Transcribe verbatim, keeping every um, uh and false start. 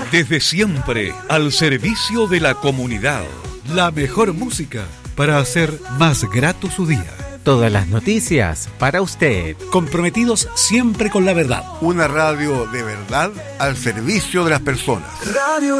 Desde siempre, al servicio de la comunidad. La mejor música para hacer más grato su día. Todas las noticias para usted. Comprometidos siempre con la verdad. Una radio de verdad al servicio de las personas. Radio